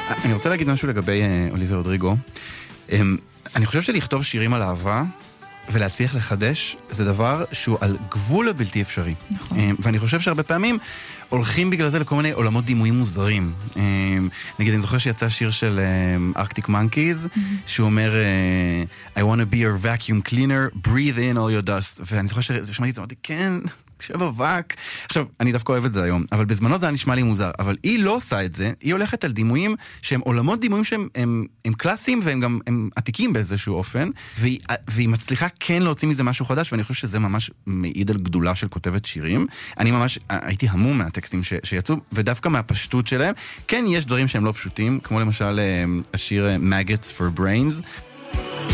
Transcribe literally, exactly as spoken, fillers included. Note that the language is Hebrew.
אני רוצה להגיד משהו לגבי אוליביה רודריגו. אני חושב שלכתוב שירים על אהבה ולהצליח לחדש, זה דבר שהוא על גבול הבלתי אפשרי. נכון. ואני חושב שהרבה פעמים הולכים בגלל זה לכל מיני עולמות דימויים מוזרים. נגיד, אני זוכר שיצא שיר של Arctic Monkeys, mm-hmm. שהוא אומר, I want to be your vacuum cleaner, breathe in all your dust. ואני זוכר ששמעתי את זה, אמרתי, כן, שב אבק. עכשיו, אני דווקא אוהב את זה היום, אבל בזמנו זה היה נשמע לי מוזר. אבל היא לא עושה את זה, היא הולכת על דימויים שהם עולמות דימויים שהם הם, הם קלאסיים, והם גם הם עתיקים באיזשהו אופן, והיא, והיא מצליחה כן להוציא מזה משהו חדש, ואני חושב שזה ממש מעיד על גדולה של כותבת שירים. אני ממש הייתי המום מהטקסטים ש, שיצאו, ודווקא מהפשטות שלהם. כן, יש דברים שהם לא פשוטים, כמו למשל השיר Maggots for Brains,